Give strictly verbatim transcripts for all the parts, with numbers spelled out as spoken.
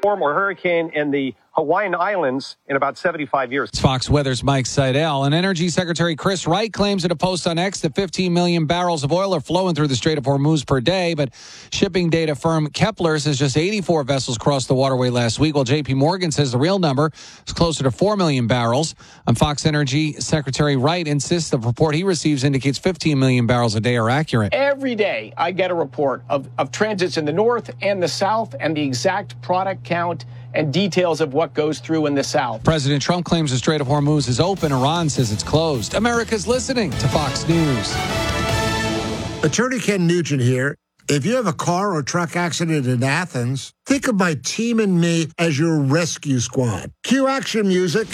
storm or hurricane in the Hawaiian Islands in about seventy-five years. It's Fox Weather's Mike Seidel. And Energy Secretary Chris Wright claims in a post on X that fifteen million barrels of oil are flowing through the Strait of Hormuz per day. But shipping data firm Kepler says just eighty-four vessels crossed the waterway last week, while J P Morgan says the real number is closer to four million barrels. And Fox Energy Secretary Wright insists the report he receives indicates fifteen million barrels a day are accurate. Every day I get a report of, of transits in the north and the south and the exact product count and details of what goes through in the south. President Trump claims the Strait of Hormuz is open. Iran says it's closed. America's listening to Fox News. Attorney Ken Nugent here. If you have a car or truck accident in Athens, think of my team and me as your rescue squad. Cue action music.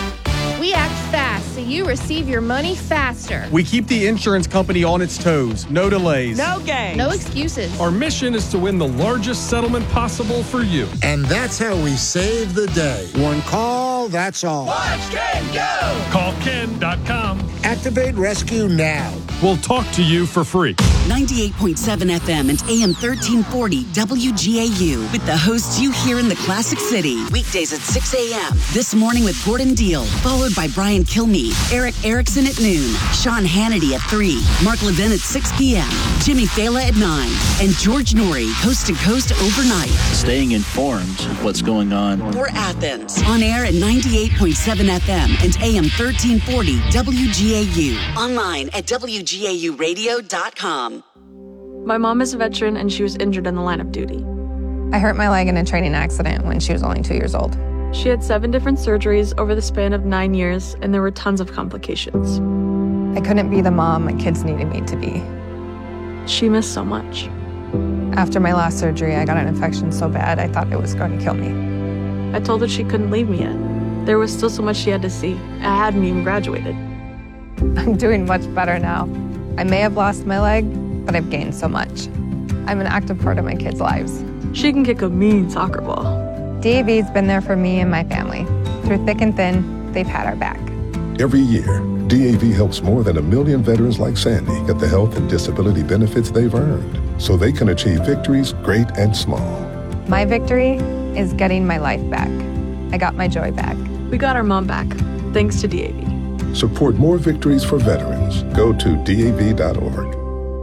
We act fast so you receive your money faster. We keep the insurance company on its toes. No delays. No games. No excuses. Our mission is to win the largest settlement possible for you. And that's how we save the day. One call, that's all. Watch Ken go! Call Ken dot com. Activate rescue now. We'll talk to you for free. ninety-eight point seven F M and A M thirteen forty W G A U with the hosts you hear in the Classic City. Weekdays at six a.m. This morning with Gordon Deal, followed by Brian Kilmeade, Eric Erickson at noon, Sean Hannity at three, Mark Levin at six p.m., Jimmy Fallon at nine, and George Norrie, coast to coast overnight. Staying informed of what's going on. For Athens, on air at ninety-eight point seven F M and A M thirteen forty W G A U. Online at W G A U radio dot com. My mom is a veteran and she was injured in the line of duty. I hurt my leg in a training accident when she was only two years old. She had seven different surgeries over the span of nine years, and there were tons of complications. I couldn't be the mom my kids needed me to be. She missed so much. After my last surgery, I got an infection so bad I thought it was going to kill me. I told her she couldn't leave me yet. There was still so much she had to see. I hadn't even graduated. I'm doing much better now. I may have lost my leg, but I've gained so much. I'm an active part of my kids' lives. She can kick a mean soccer ball. D A V's been there for me and my family. Through thick and thin, they've had our back. Every year, D A V helps more than a million veterans like Sandy get the health and disability benefits they've earned so they can achieve victories great and small. My victory is getting my life back. I got my joy back. We got our mom back, thanks to D A V. Support more victories for veterans. Go to D A V dot org.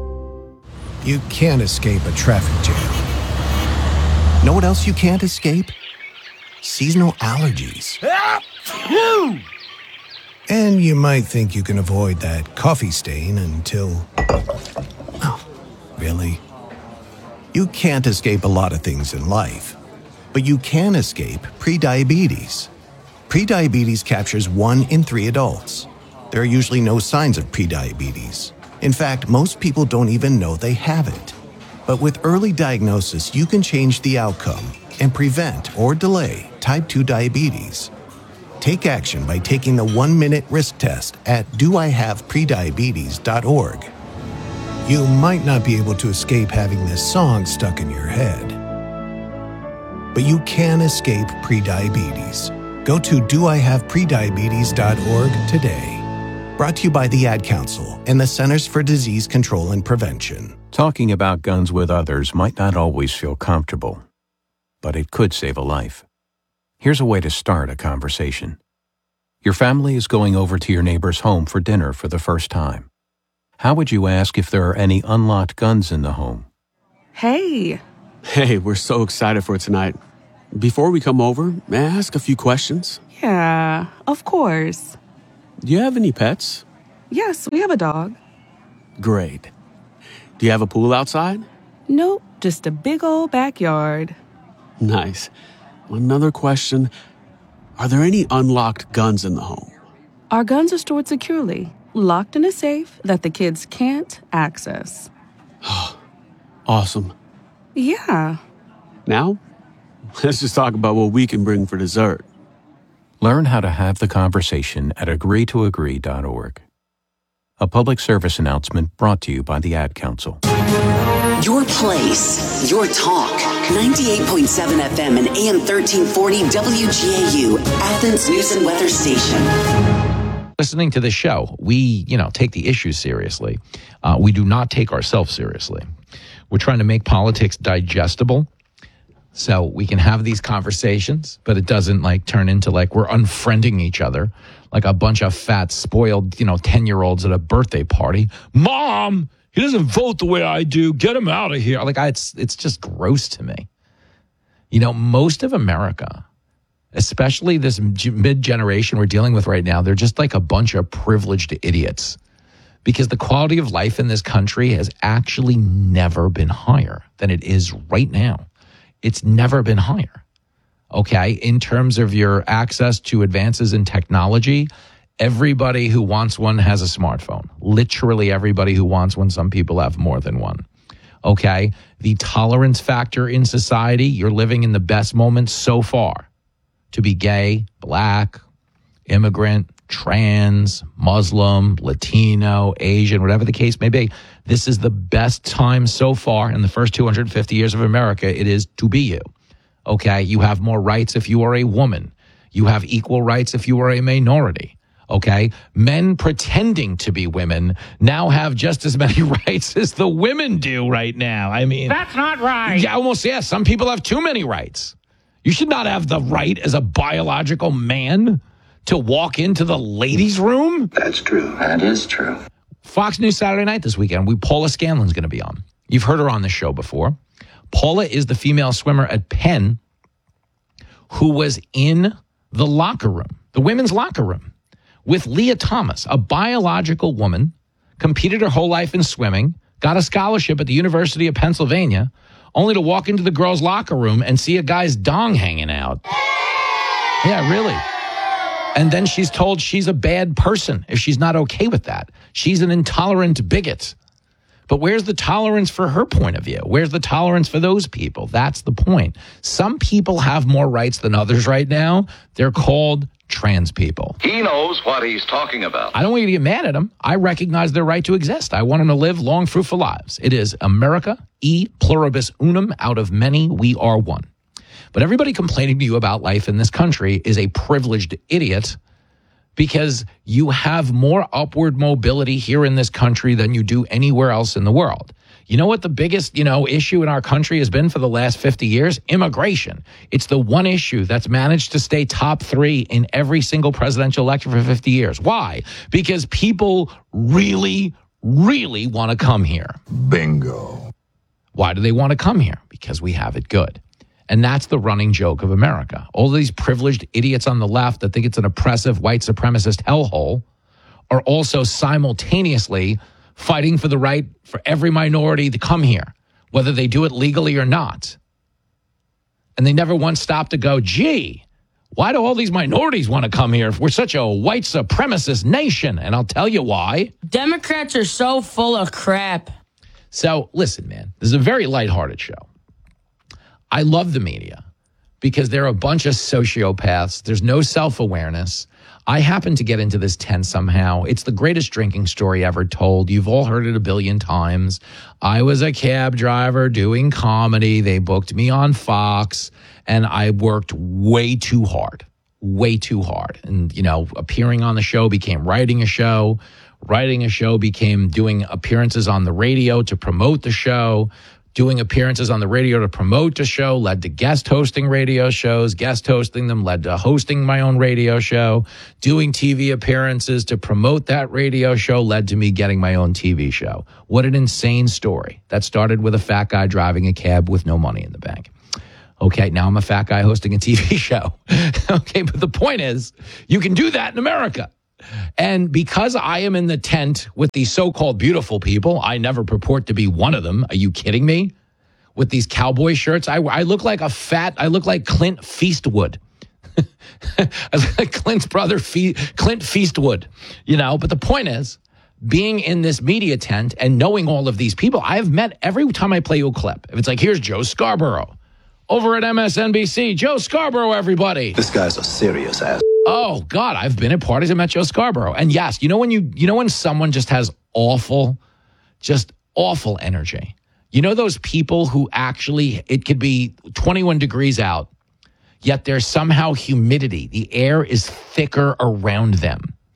You can't escape a traffic jam. Know what else you can't escape? Seasonal allergies. And you might think you can avoid that coffee stain until... Oh, really? You can't escape a lot of things in life, but you can escape prediabetes. Prediabetes captures one in three adults. There are usually no signs of prediabetes. In fact, most people don't even know they have it. But with early diagnosis, you can change the outcome and prevent or delay type two diabetes. Take action by taking the one-minute risk test at do I have prediabetes dot org. You might not be able to escape having this song stuck in your head, but you can escape prediabetes. Go to do I have prediabetes dot org today. Brought to you by the Ad Council and the Centers for Disease Control and Prevention. Talking about guns with others might not always feel comfortable, but it could save a life. Here's a way to start a conversation. Your family is going over to your neighbor's home for dinner for the first time. How would you ask if there are any unlocked guns in the home? Hey. Hey, we're so excited for tonight. Before we come over, may I ask a few questions? Yeah, of course. Do you have any pets? Yes, we have a dog. Great. Do you have a pool outside? Nope, just a big old backyard. Nice. Another question. Are there any unlocked guns in the home? Our guns are stored securely, locked in a safe that the kids can't access. Awesome. Yeah. Now, let's just talk about what we can bring for dessert. Learn how to have the conversation at agree to agree dot org. A public service announcement brought to you by the Ad Council. Your place, your talk. ninety-eight point seven F M and A M thirteen forty W G A U, Athens News and Weather Station. Listening to the show, we, you know, take the issues seriously. Uh, we do not take ourselves seriously. We're trying to make politics digestible, So we can have these conversations, but it doesn't like turn into like we're unfriending each other like a bunch of fat, spoiled, you know, ten-year-olds at a birthday party. Mom, he doesn't vote the way I do. Get him out of here. Like, I, it's it's just gross to me. You know, most of America, especially this mid-generation we're dealing with right now, they're just like a bunch of privileged idiots because the quality of life in this country has actually never been higher than it is right now. It's never been higher, okay? In terms of your access to advances in technology, everybody who wants one has a smartphone. Literally everybody who wants one. Some people have more than one, okay? The tolerance factor in society, you're living in the best moments so far to be gay, black, immigrant, trans, Muslim, Latino, Asian, whatever the case may be. This is the best time so far in the first two hundred fifty years of America it is to be you. Okay, you have more rights if you are a woman. You have equal rights if you are a minority. Okay, men pretending to be women now have just as many rights as the women do right now. I mean, that's not right. Yeah, almost, yeah. Some people have too many rights. You should not have the right as a biological man to walk into the ladies' room. That's true. That is true. Fox News Saturday night this weekend, we Paula Scanlon's going to be on. You've heard her on the show before. Paula is the female swimmer at Penn who was in the locker room, the women's locker room, with Leah Thomas, a biological woman, competed her whole life in swimming, got a scholarship at the University of Pennsylvania, only to walk into the girls' locker room and see a guy's dong hanging out. Yeah, really. And then she's told she's a bad person if she's not okay with that. She's an intolerant bigot. But where's the tolerance for her point of view? Where's the tolerance for those people? That's the point. Some people have more rights than others right now. They're called trans people. He knows what he's talking about. I don't want you to get mad at them. I recognize their right to exist. I want them to live long, fruitful lives. It is America, e pluribus unum, out of many, we are one. But everybody complaining to you about life in this country is a privileged idiot because you have more upward mobility here in this country than you do anywhere else in the world. You know what the biggest, you know, issue in our country has been for the last fifty years? Immigration. It's the one issue that's managed to stay top three in every single presidential election for fifty years. Why? Because people really, really want to come here. Bingo. Why do they want to come here? Because we have it good. And that's the running joke of America. All these privileged idiots on the left that think it's an oppressive white supremacist hellhole are also simultaneously fighting for the right for every minority to come here, whether they do it legally or not. And they never once stop to go, gee, why do all these minorities want to come here if we're such a white supremacist nation? And I'll tell you why. Democrats are so full of crap. So listen, man, this is a very lighthearted show. I love the media because they're a bunch of sociopaths. There's no self-awareness. I happen to get into this tent somehow. It's the greatest drinking story ever told. You've all heard it a billion times. I was a cab driver doing comedy. They booked me on Fox, and I worked way too hard, way too hard. And, you know, appearing on the show became writing a show. Writing a show became doing appearances on the radio to promote the show. Doing appearances on the radio to promote the show led to guest hosting radio shows. Guest hosting them led to hosting my own radio show. Doing T V appearances to promote that radio show led to me getting my own T V show. What an insane story. That started with a fat guy driving a cab with no money in the bank. Okay, now I'm a fat guy hosting a T V show. Okay, but the point is, you can do that in America. And because I am in the tent with these so-called beautiful people, I never purport to be one of them. Are you kidding me? With these cowboy shirts, I, I look like a fat, I look like Clint Feastwood. I look like Clint's brother, Fe- Clint Feastwood, you know. But the point is, being in this media tent and knowing all of these people, I have met every time I play you a clip. If it's like, here's Joe Scarborough over at M S N B C. Joe Scarborough, everybody. This guy's a serious ass. Oh, God, I've been at parties. I met Joe Scarborough. And yes, you know when you you know when someone just has awful, just awful energy. You know those people who actually, it could be twenty-one degrees out, yet there's somehow humidity. The air is thicker around them.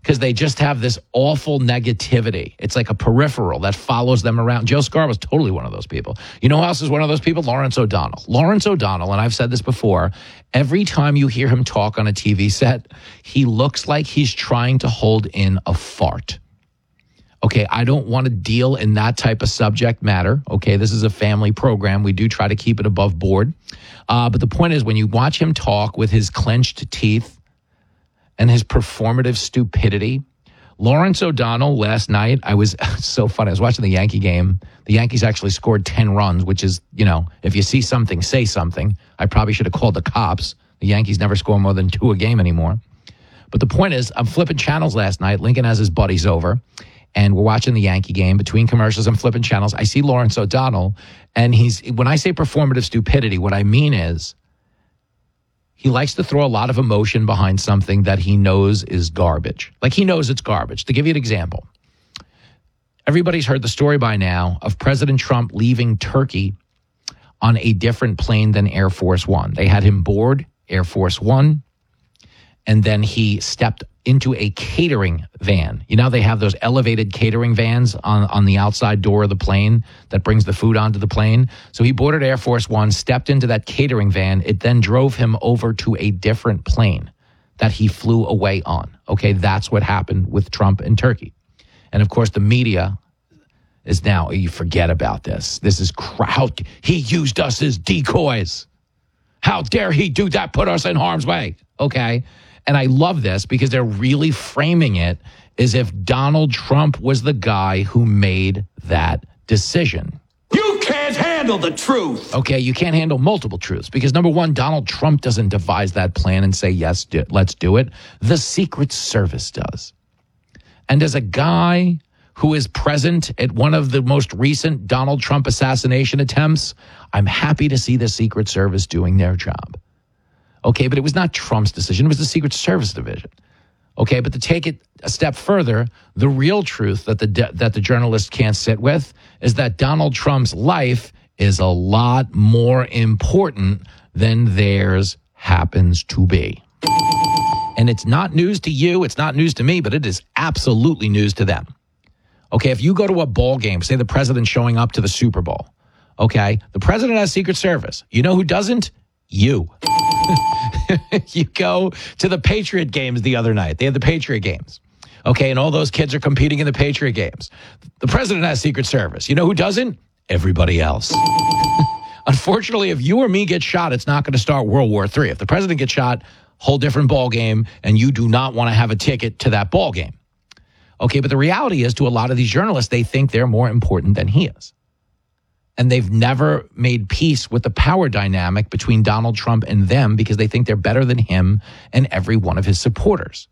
because they just have this awful negativity. It's like a peripheral that follows them around. Joe Scarborough was totally one of those people. You know who else is one of those people? Lawrence O'Donnell. Lawrence O'Donnell, and I've said this before, every time you hear him talk on a T V set, he looks like he's trying to hold in a fart. Okay, I don't want to deal in that type of subject matter. Okay, this is a family program. We do try to keep it above board. Uh, but the point is, when you watch him talk with his clenched teeth and his performative stupidity, Lawrence O'Donnell last night, I was so funny. I was watching the Yankee game. The Yankees actually scored ten runs, which is, you know, if you see something, say something. I probably should have called the cops. The Yankees never score more than two a game anymore. But the point is, I'm flipping channels last night. Lincoln has his buddies over, and we're watching the Yankee game. Between commercials, I'm flipping channels. I see Lawrence O'Donnell, and he's, when I say performative stupidity, what I mean is he likes to throw a lot of emotion behind something that he knows is garbage. Like, he knows it's garbage. To give you an example, everybody's heard the story by now of President Trump leaving Turkey on a different plane than Air Force One. They had him board Air Force One, and then he stepped into a catering van. You know, they have those elevated catering vans on, on the outside door of the plane that brings the food onto the plane. So he boarded Air Force One, stepped into that catering van. It then drove him over to a different plane that he flew away on. Okay, that's what happened with Trump and Turkey. And of course, the media is now, you forget about this. This is crowd. He used us as decoys. How dare he do that, put us in harm's way? Okay. And I love this because they're really framing it as if Donald Trump was the guy who made that decision. You can't handle the truth. Okay, you can't handle multiple truths because, number one, Donald Trump doesn't devise that plan and say, yes, do, let's do it. The Secret Service does. And as a guy who is present at one of the most recent Donald Trump assassination attempts, I'm happy to see the Secret Service doing their job. Okay, but it was not Trump's decision. It was the Secret Service division. Okay, but to take it a step further, the real truth that the de- that the journalists can't sit with is that Donald Trump's life is a lot more important than theirs happens to be. And it's not news to you, it's not news to me, but it is absolutely news to them. Okay, if you go to a ball game, say the president's showing up to the Super Bowl, okay, the president has Secret Service. You know who doesn't? You. You go to the Patriot games the other night. They had the Patriot games. Okay, and all those kids are competing in the Patriot games. The president has Secret Service. You know who doesn't? Everybody else. Unfortunately, if you or me get shot, it's not going to start World War Three. If the president gets shot, whole different ball game, and you do not want to have a ticket to that ball game. Okay, but the reality is, to a lot of these journalists, they think they're more important than he is. And they've never made peace with the power dynamic between Donald Trump and them because they think they're better than him and every one of his supporters.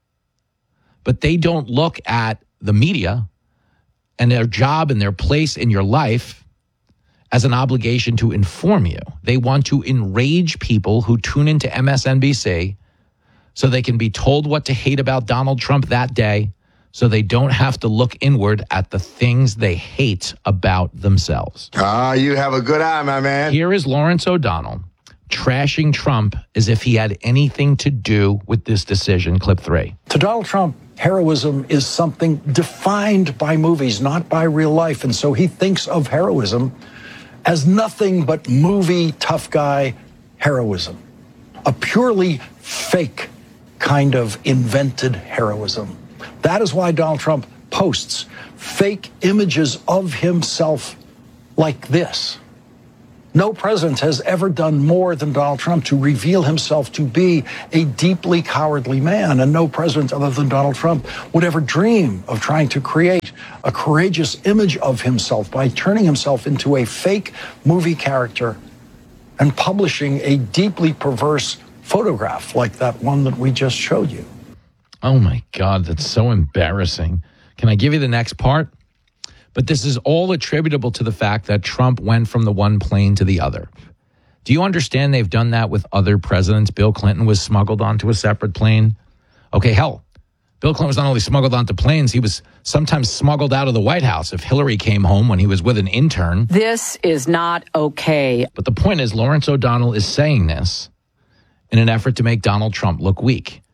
But they don't look at the media and their job and their place in your life as an obligation to inform you. They want to enrage people who tune into M S N B C so they can be told what to hate about Donald Trump that day, so they don't have to look inward at the things they hate about themselves. Ah, you have a good eye, my man. Here is Lawrence O'Donnell trashing Trump as if he had anything to do with this decision. Clip three. To Donald Trump, heroism is something defined by movies, not by real life. And so he thinks of heroism as nothing but movie tough guy heroism, a purely fake kind of invented heroism. That is why Donald Trump posts fake images of himself like this. No president has ever done more than Donald Trump to reveal himself to be a deeply cowardly man, and no president other than Donald Trump would ever dream of trying to create a courageous image of himself by turning himself into a fake movie character and publishing a deeply perverse photograph like that one that we just showed you. Oh, my God, that's so embarrassing. Can I give you the next part? But this is all attributable to the fact that Trump went from the one plane to the other. Do you understand they've done that with other presidents? Bill Clinton was smuggled onto a separate plane. Okay, hell, Bill Clinton was not only smuggled onto planes, he was sometimes smuggled out of the White House if Hillary came home when he was with an intern. This is not okay. But the point is, Lawrence O'Donnell is saying this in an effort to make Donald Trump look weak.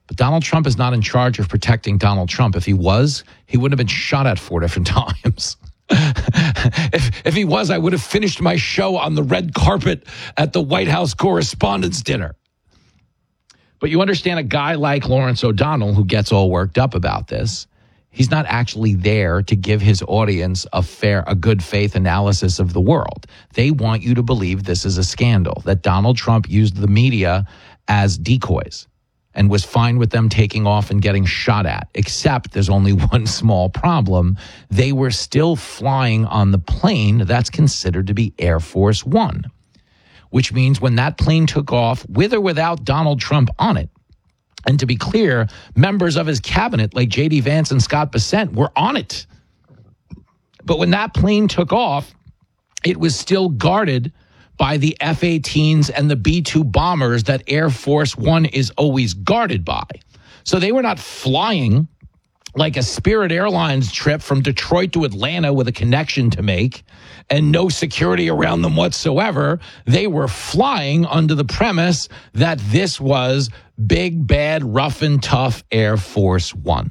But Donald Trump is not in charge of protecting Donald Trump. If he was, he wouldn't have been shot at four different times. if, if he was, I would have finished my show on the red carpet at the White House Correspondents' Dinner. But you understand a guy like Lawrence O'Donnell, who gets all worked up about this, he's not actually there to give his audience a fair, a good faith analysis of the world. They want you to believe this is a scandal, that Donald Trump used the media as decoys and was fine with them taking off and getting shot at, except there's only one small problem. They were still flying on the plane that's considered to be Air Force One, which means when that plane took off, with or without Donald Trump on it, and to be clear, members of his cabinet like J D Vance and Scott Bessent were on it. But when that plane took off, it was still guarded by the F eighteens and the B two bombers that Air Force One is always guarded by. So they were not flying like a Spirit Airlines trip from Detroit to Atlanta with a connection to make and no security around them whatsoever. They were flying under the premise that this was big, bad, rough and tough Air Force One.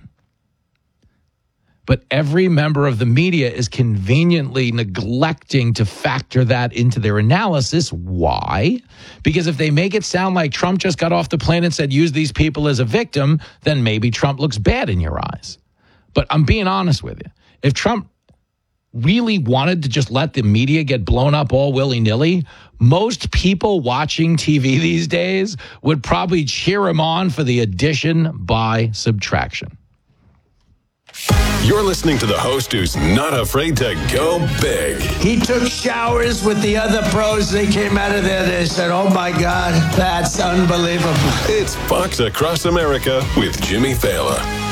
But every member of the media is conveniently neglecting to factor that into their analysis. Why? Because if they make it sound like Trump just got off the plane and said, use these people as a victim, then maybe Trump looks bad in your eyes. But I'm being honest with you. If Trump really wanted to just let the media get blown up all willy-nilly, most people watching T V these days would probably cheer him on for the addition by subtraction. You're listening to the host who's not afraid to go big. He took showers with the other pros. They came out of there. They said, oh, my God, that's unbelievable. It's Fox Across America with Jimmy Fallon.